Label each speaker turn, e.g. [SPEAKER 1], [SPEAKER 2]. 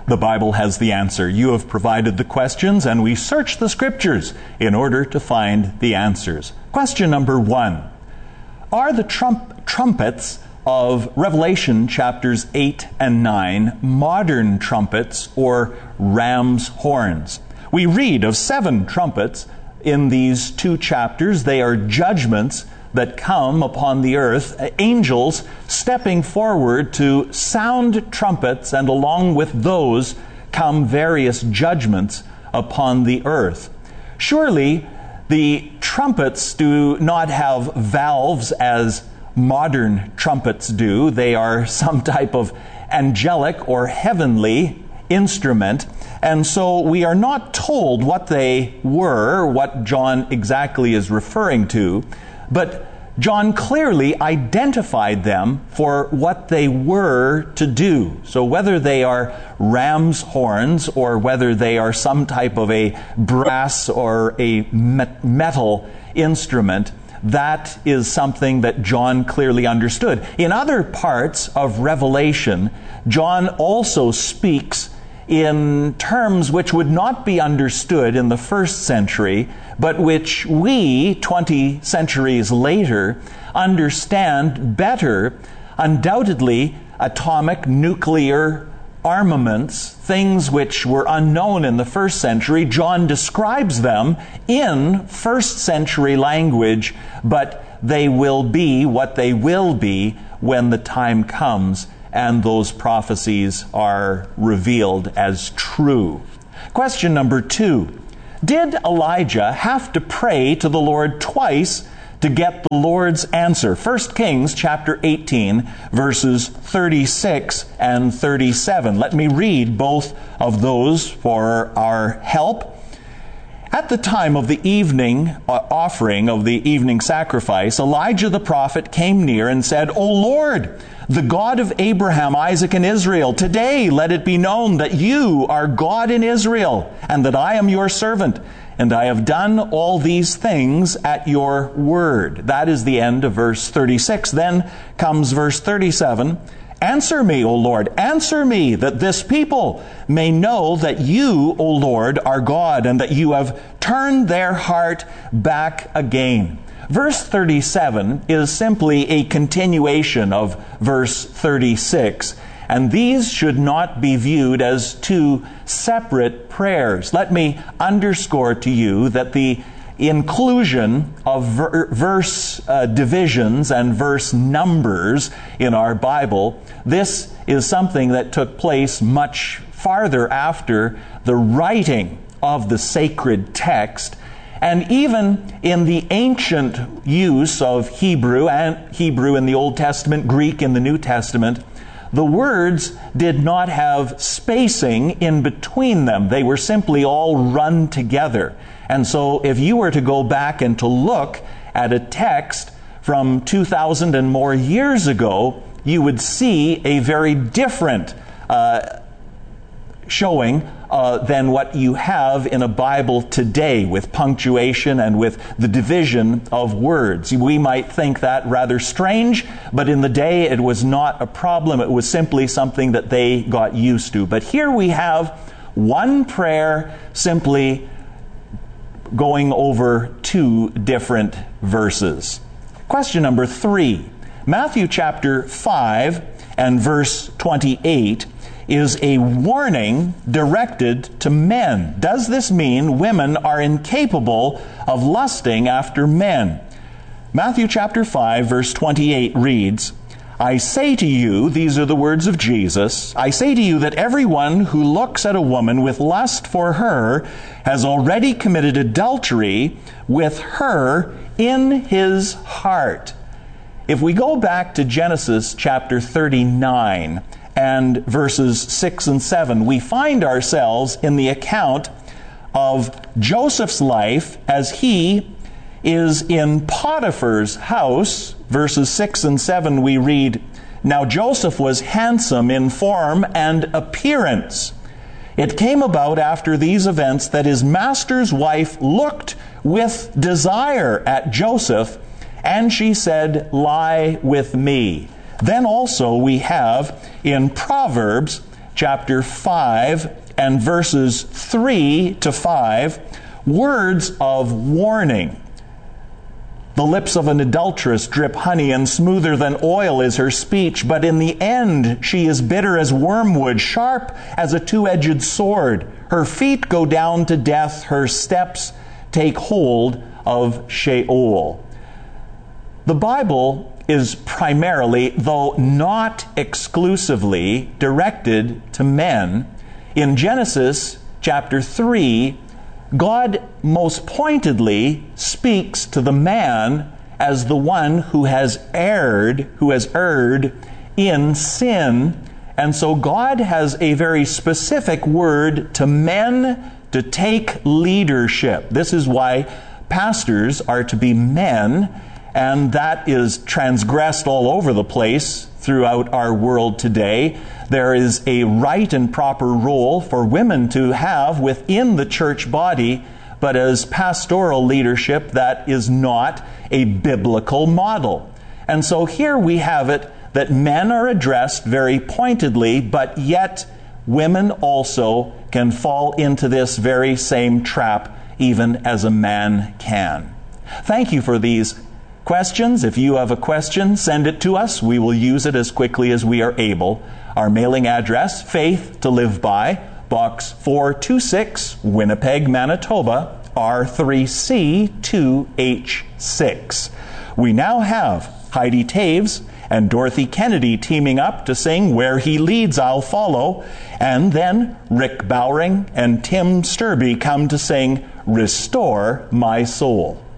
[SPEAKER 1] The Bible has the answer. You have provided the questions, and we search the Scriptures in order to find the answers. Question number 1. Are the trumpets of Revelation chapters 8 and 9 modern trumpets or ram's horns? We read of 7 trumpets in these 2 chapters. They are judgments that come upon the earth, angels stepping forward to sound trumpets, and along with those come various judgments upon the earth. Surely the trumpets do not have valves as modern trumpets do. They are some type of angelic or heavenly instrument, and so we are not told what they were, what John exactly is referring to, but John clearly identified them for what they were to do. So whether they are ram's horns or whether they are some type of a brass or a metal instrument, that is something that John clearly understood. In other parts of Revelation, John also speaks in terms which would not be understood in the first century, but which we, 20 centuries later, understand better. Undoubtedly, atomic, nuclear armaments, things which were unknown in the first century, John describes them in first century language, but they will be what they will be when the time comes and those prophecies are revealed as true. Question number 2. Did Elijah have to pray to the Lord twice to get the Lord's answer? 1 Kings chapter 18, verses 36 and 37. Let me read both of those for our help. At the time of the evening offering of the evening sacrifice, Elijah the prophet came near and said, O Lord, the God of Abraham, Isaac, and Israel, today let it be known that you are God in Israel, and that I am your servant, and I have done all these things at your word. That is the end of verse 36. Then comes verse 37. Answer me, O Lord, answer me, that this people may know that you, O Lord, are God, and that you have turned their heart back again. Verse 37 is simply a continuation of verse 36, and these should not be viewed as 2 separate prayers. Let me underscore to you that the inclusion of verse divisions and verse numbers in our Bible, this is something that took place much farther after the writing of the sacred text. And even in the ancient use of Hebrew in the Old Testament, Greek in the New Testament, the words did not have spacing in between them. They were simply all run together. And so if you were to go back and to look at a text from 2,000 and more years ago, you would see a very different showing than what you have in a Bible today, with punctuation and with the division of words. We might think that rather strange, but in the day it was not a problem. It was simply something that they got used to. But here we have one prayer simply going over 2 different verses. Question number 3. Matthew chapter 5 and verse 28 is a warning directed to men. Does this mean women are incapable of lusting after men? Matthew chapter 5 verse 28 reads, I say to you, these are the words of Jesus, I say to you that everyone who looks at a woman with lust for her has already committed adultery with her in his heart. If we go back to Genesis chapter 39 and verses 6 and 7, we find ourselves in the account of Joseph's life as he is in Potiphar's house. Verses 6 and 7 we read, Now Joseph was handsome in form and appearance. It came about after these events that his master's wife looked with desire at Joseph, and she said, Lie with me. Then also we have in Proverbs chapter 5 and verses 3 to 5, words of warning. The lips of an adulteress drip honey, and smoother than oil is her speech, but in the end she is bitter as wormwood, sharp as a two-edged sword. Her feet go down to death, her steps take hold of Sheol. The Bible is primarily, though not exclusively, directed to men. In Genesis chapter 3, God most pointedly speaks to the man as the one who has erred in sin. And so God has a very specific word to men to take leadership. This is why pastors are to be men, and that is transgressed all over the place throughout our world today. There is a right and proper role for women to have within the church body, but as pastoral leadership, that is not a biblical model. And so here we have it that men are addressed very pointedly, but yet women also can fall into this very same trap, even as a man can. Thank you for these questions. If you have a question, send it to us. We will use it as quickly as we are able. Our mailing address, Faith to Live By, Box 426, Winnipeg, Manitoba, R3C 2H6. We now have Heidi Taves and Dorothy Kennedy teaming up to sing Where He Leads, I'll Follow. And then Rick Bowring and Tim Sturby come to sing Restore My Soul.